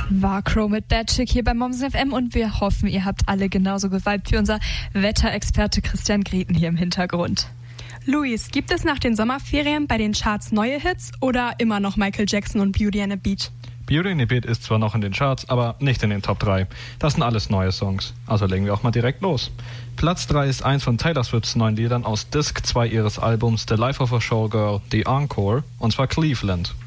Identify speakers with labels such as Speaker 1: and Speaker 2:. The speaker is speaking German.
Speaker 1: War Crow mit Bad Chick hier bei Moms FM und wir hoffen, ihr habt alle genauso geweibt wie unser Wetterexperte Christian Greten hier im Hintergrund.
Speaker 2: Luis, gibt es nach den Sommerferien bei den Charts neue Hits oder immer noch Michael Jackson und Beauty and the Beat?
Speaker 3: Beauty and the Beat ist zwar noch in den Charts, aber nicht in den Top 3. Das sind alles neue Songs. Also legen wir auch mal direkt los. Platz 3 ist eins von Taylor Swifts neuen Liedern aus Disc 2 ihres Albums The Life of a Showgirl, The Encore, und zwar Cleveland.